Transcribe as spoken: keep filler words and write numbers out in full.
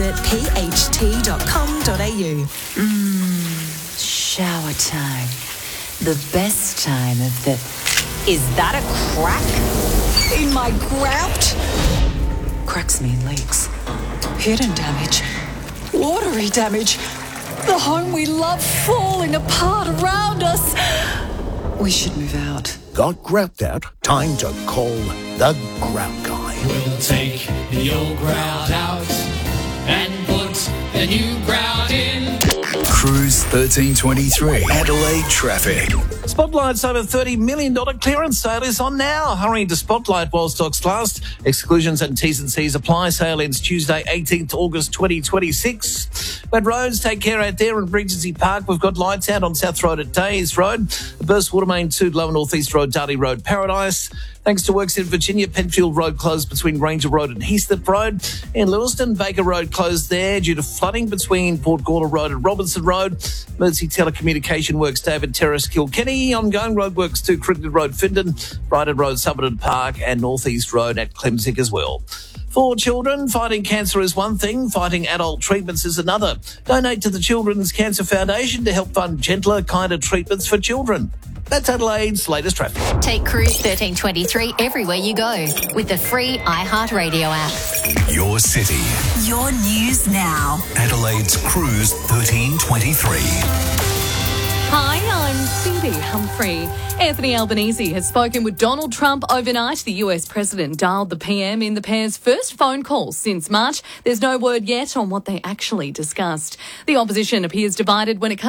visit p h t dot com dot a u. Mmm, shower time. The best time of the... Is that a crack in my grout? Cracks mean leaks. Hidden damage. Watery damage. The home we love falling apart around us. We should move out. Got grout out? Time to call the Grout Guy. We'll take the old grout out and put the new grout in. Cruise thirteen twenty-three. Adelaide traffic. Spotlight's over thirty million dollars clearance sale is on now. Hurry into Spotlight while stocks last. Exclusions and T's and C's apply. Sale ends Tuesday, eighteenth August twenty twenty-six. Wet roads, take care out there in Regency Park. We've got lights out on South Road at Days Road. The Burst Water Main two, Lower North East Road, Darley Road, Paradise. Thanks to works in Virginia, Penfield Road closed between Ranger Road and Heathcliff Road. In Lewiston, Baker Road closed there due to flooding between Port Gawler Road and Robinson Road. Emergency telecommunication works, David Terrace, Kilkenny. Ongoing road works to Cricket Road, Findon, Brighton Road, Somerton Park and North East Road at Clemsick as well. For children, fighting cancer is one thing, fighting adult treatments is another. Donate to the Children's Cancer Foundation to help fund gentler, kinder treatments for children. That's Adelaide's latest traffic. Take Cruise thirteen twenty-three everywhere you go with the free iHeartRadio app. Your city. Your news now. Adelaide's Cruise thirteen twenty-three. Hi, I'm Phoebe Humphrey. Anthony Albanese has spoken with Donald Trump overnight. The U S president dialed the P M in the pair's first phone call since March. There's no word yet on what they actually discussed. The opposition appears divided when it comes